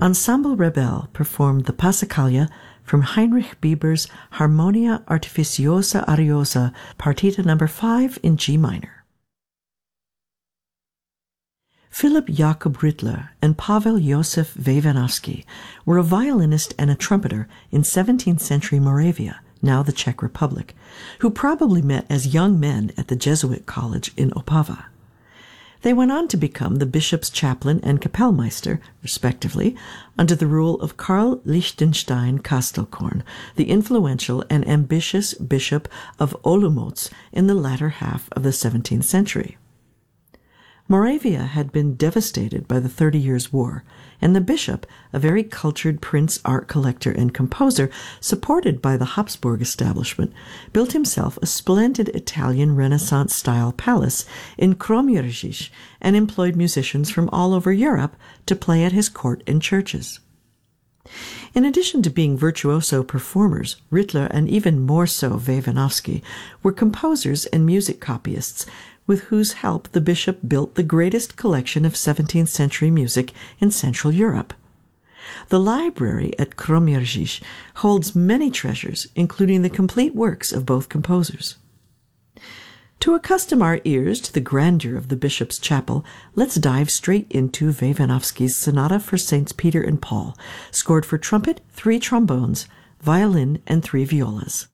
Ensemble Rebel performed the Passacaglia from Heinrich Bieber's Harmonia Artificiosa Ariosa, Partita No. 5 in G minor. Philip Jakob Rittler and Pavel Josef Vavenavsky were a violinist and a trumpeter in 17th century Moravia, now the Czech Republic, who probably met as young men at the Jesuit college in Opava. They went on to become the bishop's chaplain and kapellmeister, respectively, under the rule of Karl Lichtenstein Kastelkorn, the influential and ambitious bishop of Olomouc in the latter half of the 17th century. Moravia had been devastated by the 30 Years' War, and the bishop, a very cultured prince art collector and composer supported by the Habsburg establishment, built himself a splendid Italian Renaissance-style palace in Kroměříž and employed musicians from all over Europe to play at his court and churches. In addition to being virtuoso performers, Rittler, and even more so Vavenavsky, were composers and music copyists, with whose help the bishop built the greatest collection of 17th century music in Central Europe. The library at Kroměříž holds many treasures, including the complete works of both composers. To accustom our ears to the grandeur of the bishop's chapel, let's dive straight into Vavenavsky's Sonata for Saints Peter and Paul, scored for trumpet, 3 trombones, violin, and 3 violas.